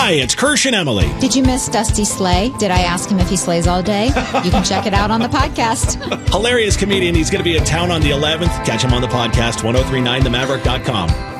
Hi, it's Kirsch and Emily. Did you miss Dusty Slay? Did I ask him if he slays all day? You can check it out on the podcast. Hilarious comedian. He's going to be in town on the 11th. Catch him on the podcast, 1039themaverick.com.